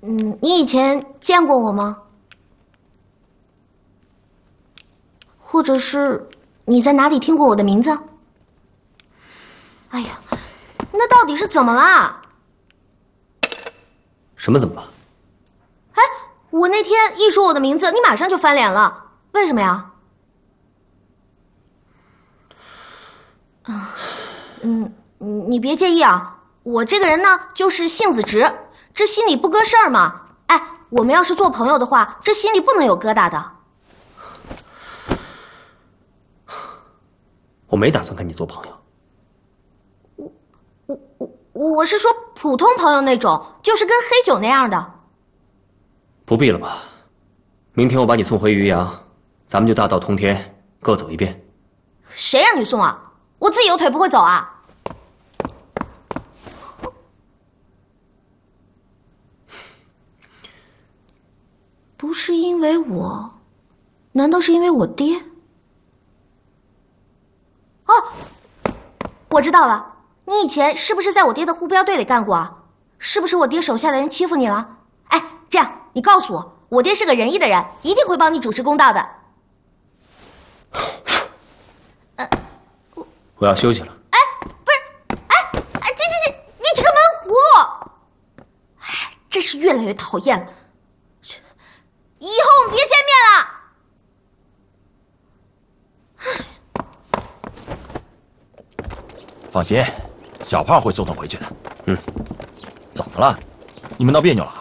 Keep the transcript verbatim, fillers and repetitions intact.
嗯，你以前见过我吗？或者是你在哪里听过我的名字？哎呀，那到底是怎么啦？ 什么怎么了？ 哎，我那天一说我的名字，你马上就翻脸了，为什么呀？啊，嗯，你别介意啊，我这个人呢就是性子直，这心里不搁事儿嘛。哎，我们要是做朋友的话，这心里不能有疙瘩的。 我没打算跟你做朋友。 我我我我是说普通朋友那种，就是跟黑酒那样的。 不必了吧，明天我把你送回渔阳，咱们就大道通天，各走一遍。 谁让你送啊？我自己有腿不会走啊？不是因为我，难道是因为我爹？哦，我知道了，你以前是不是在我爹的护标队里干过啊？是不是我爹手下的人欺负你了？哎，这样你告诉我，我爹是个仁义的人，一定会帮你主持公道的。呃， 我我要休息了。 哎，不是，哎哎，这这这，你这个闷葫芦！哎，真是越来越讨厌了。以后我们别见面了。放心，小胖会送他回去的。 嗯， 怎么了？你们闹别扭了？